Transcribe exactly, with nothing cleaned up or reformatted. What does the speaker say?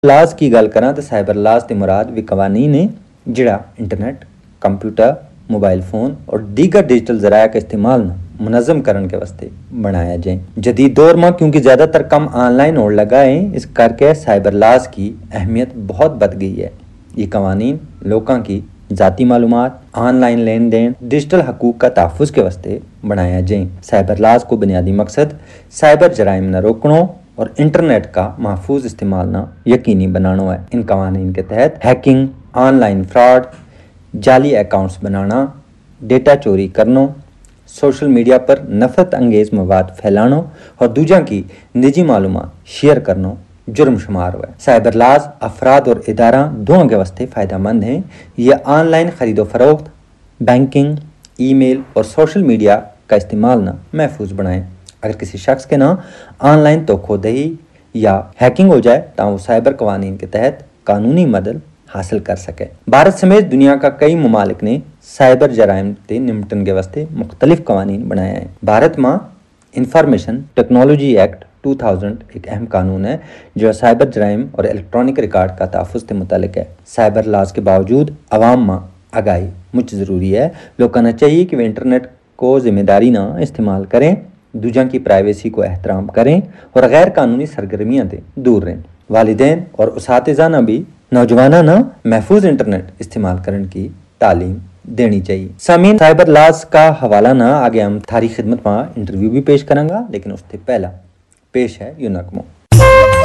लाज की गल करां तो साइबर लाज ते मुराद भी कवानीन है जिहड़ा इंटरनेट, कंप्यूटर, मोबाइल फोन और दीगर डिजिटल ज़राया का इस्तेमाल न मुनज़्ज़म करने के वास्ते बनाया जाए। जदीद दौर में क्योंकि ज़्यादातर काम ऑनलाइन होने लगा है, इस करके साइबर लाज की अहमियत बहुत बढ़ गई है। ये कवानीन लोगों की ज़ाती मालूमात, ऑनलाइन लेन देन, डिजिटल हकूक का तहफ़्फ़ुज़ के वास्ते बनाया जाए। साइबर लाज को बुनियादी मकसद साइबर जराइम न रोकणो और इंटरनेट का महफूज इस्तेमाल न यकीनी बनाना है। इन कवानीन के तहत हैकिंग, ऑनलाइन फ्रॉड, जाली अकाउंट्स बनाना, डेटा चोरी करना, सोशल मीडिया पर नफरत अंगेज मवाद फैलाना और दूजा की निजी मालूमात शेयर करना जुर्म शुमार हुआ है। साइबर लाज अफराद और इदारा दोनों के वास्ते फ़ायदेमंद हैं। ये ऑनलाइन खरीदो फरोख्त, बैंकिंग, ईमेल और सोशल मीडिया का इस्तेमाल न महफूज बनाएं। अगर किसी शख्स के ना ऑनलाइन तोखोदही या हैकिंग हो जाए तो वो साइबर कवानीन के तहत कानूनी मदद हासिल कर सके। भारत समेत दुनिया का कई ममालिक ने साइबर जराइम से निपटने के वास्ते मुख्तलिफ कवानीन बनाए हैं। भारत में इंफॉर्मेशन टेक्नोलॉजी एक्ट दो हज़ार एक अहम कानून है जो साइबर जराइम और इलेक्ट्रॉनिक रिकॉर्ड का तहफ़्फ़ुज़ से मुतल्लिक है। साइबर लाज के बावजूद अवाम में आगाही मुझ ज़रूरी है। लोगों को चाहिए कि वे इंटरनेट को जिम्मेदारी ना इस्तेमाल करें, दूजा की प्राइवेसी को एहतराम करें और गैर कानूनी सरगर्मियों से दूर रहें। वालिदैन और उसातिज़ा ना भी नौजवाना ना महफूज इंटरनेट इस्तेमाल करने की तालीम देनी चाहिए। सामीन, साइबर लाज का हवाला ना आगे हम थारी खिदमत में इंटरव्यू भी पेश करेंगे, लेकिन उससे पहला पेश है यूं नगमो।